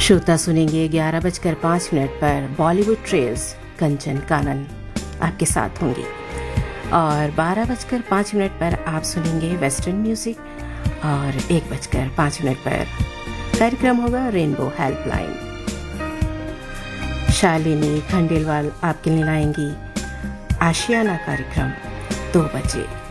श्रोता सुनेंगे 11:05 पर बॉलीवुड ट्रेल्स, कंचन कानन आपके साथ होंगी। और 12:05 पर आप सुनेंगे वेस्टर्न म्यूजिक और 1:05 पर कार्यक्रम होगा रेनबो हेल्पलाइन। शालिनी खंडेलवाल आपके लिए लाएंगी आशियाना कार्यक्रम 2 बजे।